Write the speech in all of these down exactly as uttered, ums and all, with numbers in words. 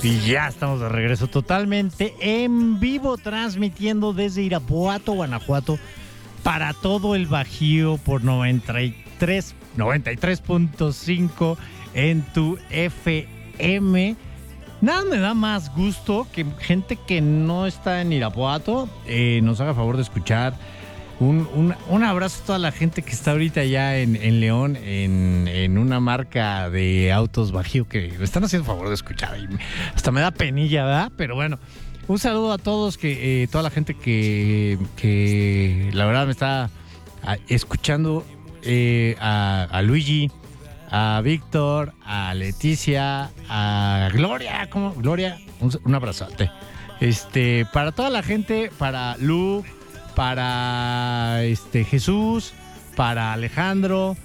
Y ya estamos de regreso totalmente en vivo, transmitiendo desde Irapuato, Guanajuato, para todo el Bajío por noventa y tres punto cinco en tu F M. Nada me da más gusto que gente que no está en Irapuato eh, nos haga favor de escuchar. Un, un, un abrazo a toda la gente que está ahorita ya en, en León, en, en una marca de autos Bajío que me están haciendo favor de escuchar. Y hasta me da penilla, ¿verdad? Pero bueno, un saludo a todos, que eh, toda la gente que, que la verdad me está a, escuchando, eh, a, a Luigi, a Víctor, a Leticia, a Gloria, ¿cómo? Gloria, un, un abrazote. Este, para toda la gente, para Lu, para este Jesús, para Alejandro,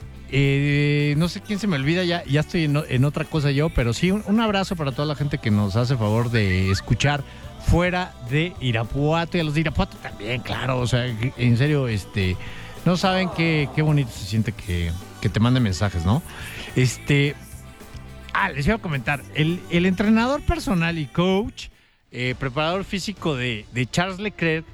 eh, no sé quién se me olvida, ya, ya estoy en, en otra cosa yo, pero sí, un, un abrazo para toda la gente que nos hace favor de escuchar fuera de Irapuato, y a los de Irapuato también, claro, o sea, en serio, este, no saben qué, qué bonito se siente que, que te manden mensajes, ¿no? Este, ah, les iba a comentar, el, el entrenador personal y coach, eh, preparador físico de, de Charles Leclerc,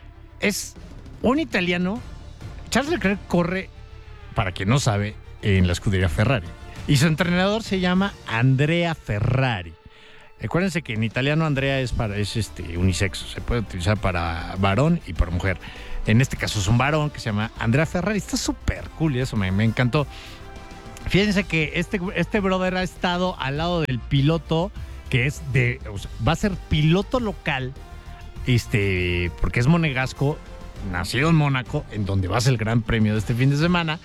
es un italiano. Charles Leclerc corre, para quien no sabe, en la escudería Ferrari. Y su entrenador se llama Andrea Ferrari. Acuérdense que en italiano Andrea es para es este unisexo. Se puede utilizar para varón y para mujer. En este caso es un varón que se llama Andrea Ferrari. Está súper cool y eso me, me encantó. Fíjense que este, este brother ha estado al lado del piloto que es de... O sea, va a ser piloto local. Este, porque es monegasco, nacido en Mónaco, en donde va a ser el gran premio de este fin de semana.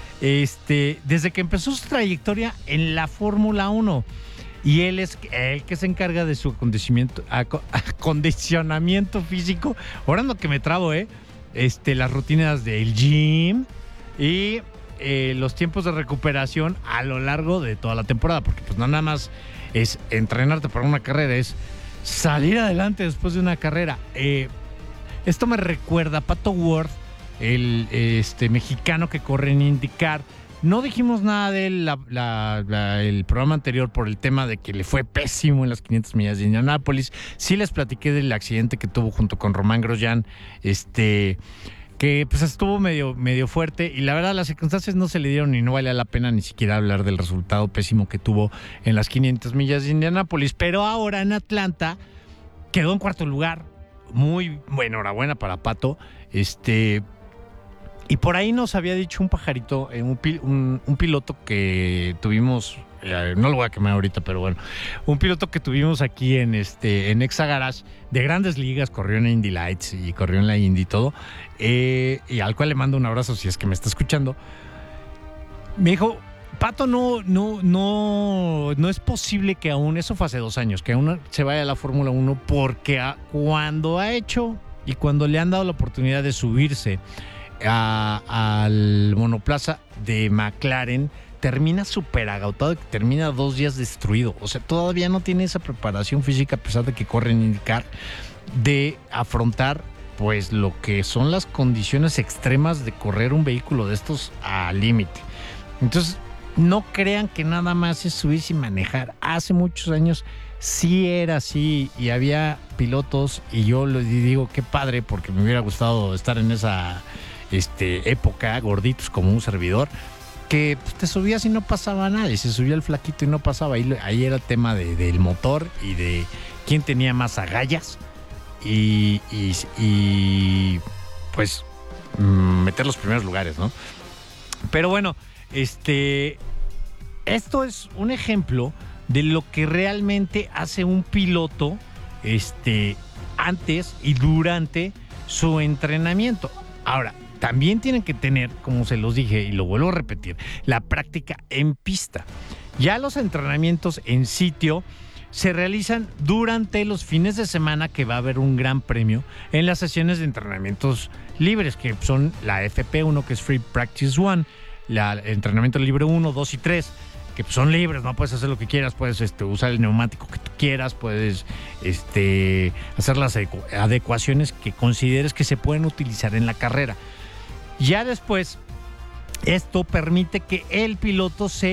Este, desde que empezó su trayectoria en la Fórmula uno. Y él es el que se encarga de su acondicionamiento, acondicionamiento físico. Ahora no que me trabo, ¿eh? Este, las rutinas del gym y eh, los tiempos de recuperación a lo largo de toda la temporada. Porque pues no nada más es entrenarte para una carrera, es salir adelante después de una carrera. Eh, esto me recuerda a Pato Ward, el este, mexicano que corre en IndyCar. No dijimos nada de él la, la, la, el programa anterior por el tema de que le fue pésimo en las quinientas millas de Indianápolis. Sí les platiqué del accidente que tuvo junto con Román Grosjean, este, que pues estuvo medio, medio fuerte, y la verdad las circunstancias no se le dieron y no valía la pena ni siquiera hablar del resultado pésimo que tuvo en las quinientas millas de Indianápolis. Pero ahora en Atlanta quedó en cuarto lugar. Muy bueno, enhorabuena para Pato. Este, y por ahí nos había dicho un pajarito, un, un, un piloto que tuvimos, eh, no lo voy a quemar ahorita, pero bueno, un piloto que tuvimos aquí en este en Exa Garage, de grandes ligas, corrió en Indy Lights y corrió en la Indy y todo, eh, y al cual le mando un abrazo si es que me está escuchando. Me dijo, Pato, no, no, no, no es posible que aún, eso fue hace dos años, que aún se vaya a la Fórmula uno, porque a, cuando ha hecho y cuando le han dado la oportunidad de subirse a, al monoplaza de McLaren, termina súper agotado y termina dos días destruido. O sea, todavía no tiene esa preparación física, a pesar de que corre en IndyCar, de afrontar pues lo que son las condiciones extremas de correr un vehículo de estos al límite. Entonces, no crean que nada más es subirse y manejar. Hace muchos años sí era así y había pilotos, y yo les digo qué padre, porque me hubiera gustado estar en esa este, época, gorditos como un servidor, que pues, te subías y no pasaba nada, y se subía el flaquito y no pasaba. Ahí, ahí era el tema de, del motor y de quién tenía más agallas y, y, y pues meter los primeros lugares, ¿no? Pero bueno, este, esto es un ejemplo de lo que realmente hace un piloto este, antes y durante su entrenamiento. Ahora, también tienen que tener, como se los dije y lo vuelvo a repetir, la práctica en pista. Ya los entrenamientos en sitio se realizan durante los fines de semana, que va a haber un gran premio en las sesiones de entrenamientos libres, que son la F P uno, que es Free Practice One, la, el entrenamiento libre uno, dos y tres, que son libres, no puedes hacer lo que quieras, puedes este, usar el neumático que tú quieras, puedes este, hacer las adecuaciones que consideres que se pueden utilizar en la carrera. Ya después, esto permite que el piloto se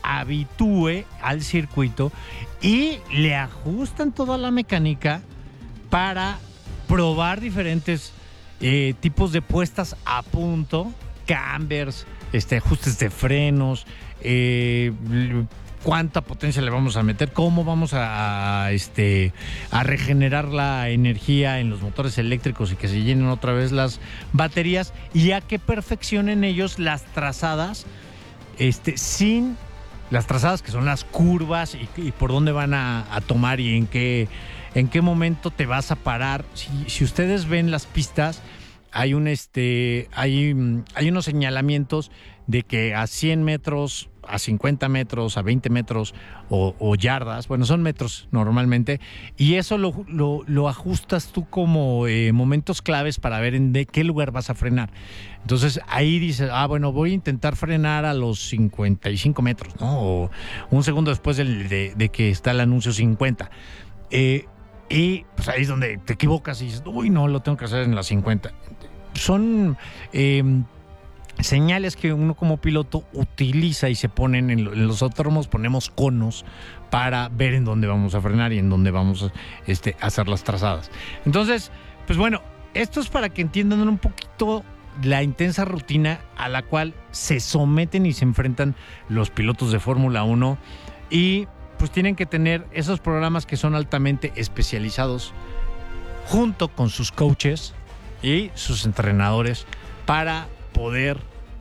habitúe al circuito y le ajustan toda la mecánica para probar diferentes eh, tipos de puestas a punto, cambers, este, ajustes de frenos, eh, cuánta potencia le vamos a meter, cómo vamos a, a, este, a regenerar la energía en los motores eléctricos y que se llenen otra vez las baterías y a que perfeccionen ellos las trazadas, este, sin las trazadas que son las curvas y, y por dónde van a, a tomar y en qué, en qué momento te vas a parar. Si, si ustedes ven las pistas, hay, un, este, hay, hay unos señalamientos de que a cien metros, a cincuenta metros, a veinte metros o, o yardas, bueno, son metros normalmente, y eso lo, lo, lo ajustas tú como eh, momentos claves para ver en de qué lugar vas a frenar. Entonces ahí dices, ah, bueno, voy a intentar frenar a los cincuenta y cinco metros, ¿no? O un segundo después de, de, de que está el anuncio cincuenta. Eh, y pues ahí es donde te equivocas y dices, uy, no, lo tengo que hacer en las cincuenta. Son... Eh, señales que uno como piloto utiliza y se ponen en, en los autódromos, ponemos conos para ver en dónde vamos a frenar y en dónde vamos a este, hacer las trazadas. Entonces, pues bueno, esto es para que entiendan un poquito la intensa rutina a la cual se someten y se enfrentan los pilotos de Fórmula uno y pues tienen que tener esos programas que son altamente especializados junto con sus coaches y sus entrenadores para poder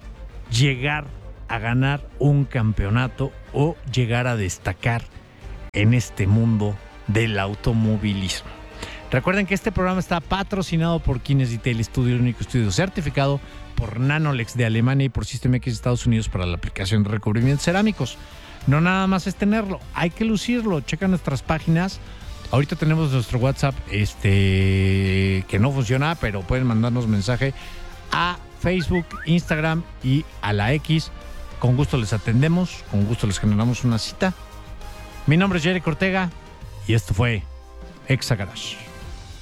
llegar a ganar un campeonato o llegar a destacar en este mundo del automovilismo. Recuerden que este programa está patrocinado por Kines Detail Studio, el único estudio certificado por Nanolex de Alemania y por System X de Estados Unidos para la aplicación de recubrimientos cerámicos. No nada más es tenerlo, hay que lucirlo. Checa nuestras páginas. Ahorita tenemos nuestro WhatsApp este, que no funciona, pero pueden mandarnos mensaje a Facebook, Instagram y a la X. Con gusto les atendemos, con gusto les generamos una cita. Mi nombre es Jerry Ortega y esto fue Exa Garage.